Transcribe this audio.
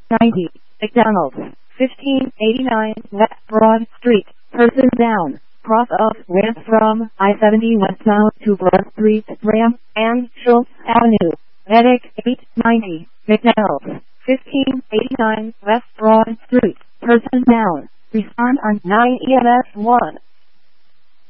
90, McDonald's, 1589 West Broad Street, person down, cross of ramp from I-70 westbound to Broad Street, ramp, and Schultz Avenue, Medic, 890, McDonald's, 1589 West Broad Street, person down, respond on 9 EMS 1.